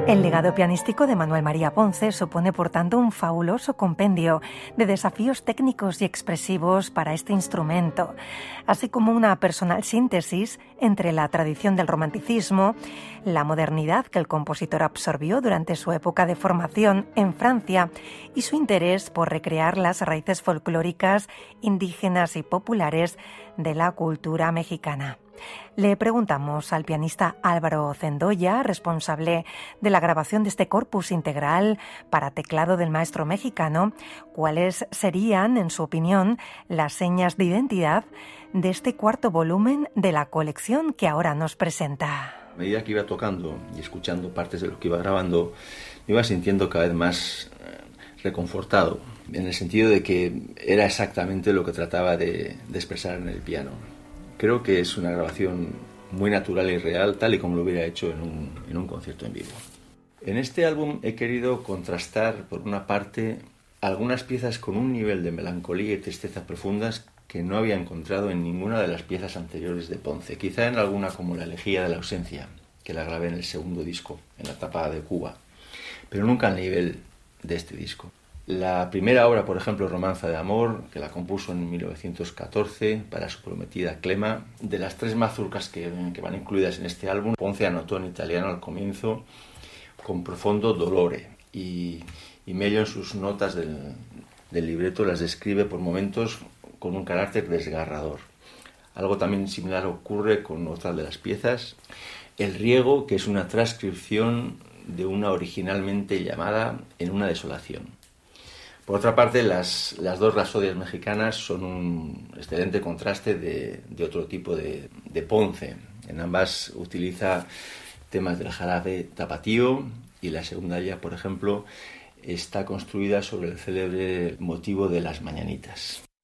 El legado pianístico de Manuel María Ponce supone, por tanto, un fabuloso compendio de desafíos técnicos y expresivos para este instrumento, así como una personal síntesis entre la tradición del romanticismo, la modernidad que el compositor absorbió durante su época de formación en Francia y su interés por recrear las raíces folclóricas, indígenas y populares de la cultura mexicana. Le preguntamos al pianista Álvaro Cendoya, responsable de la grabación de este corpus integral para teclado del maestro mexicano, cuáles serían, en su opinión, las señas de identidad de este cuarto volumen de la colección que ahora nos presenta. A medida que iba tocando y escuchando partes de lo que iba grabando, me iba sintiendo cada vez más reconfortado, en el sentido de que era exactamente lo que trataba de expresar en el piano. Creo que es una grabación muy natural y real, tal y como lo hubiera hecho en un concierto en vivo. En este álbum he querido contrastar, por una parte, algunas piezas con un nivel de melancolía y tristeza profundas que no había encontrado en ninguna de las piezas anteriores de Ponce. Quizá en alguna como La elegía de la ausencia, que la grabé en el segundo disco, en la etapa de Cuba, pero nunca al nivel de este disco. La primera obra, por ejemplo, Romanza de amor, que la compuso en 1914 para su prometida Clema. De las tres mazurcas que van incluidas en este álbum, Ponce anotó en italiano al comienzo con profondo dolore y Mello en sus notas del libreto las describe por momentos con un carácter desgarrador. Algo también similar ocurre con otra de las piezas, El riego, que es una transcripción de una originalmente llamada En una desolación. Por otra parte, las dos rapsodias mexicanas son un excelente contraste de otro tipo de Ponce. En ambas utiliza temas del jarabe tapatío y la segunda ya, por ejemplo, está construida sobre el célebre motivo de las mañanitas.